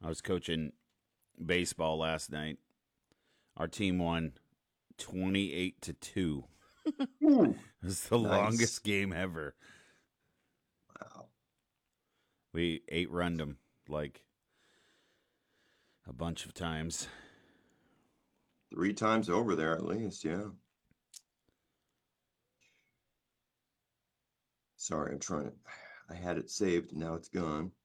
I was coaching baseball last night. Our team won 28-2. Ooh, It was the nice. longest game ever. Wow. We 8-runned them like a bunch of times. 3 times over there at least, yeah. Sorry, I'm trying to. I had it saved and now it's gone.